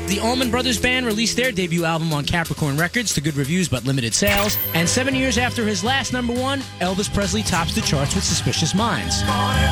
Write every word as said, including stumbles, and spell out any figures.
The Allman Brothers Band released their debut album on Capricorn Records to good reviews but limited sales. And seven years after his last number one, Elvis Presley tops the charts with Suspicious Minds.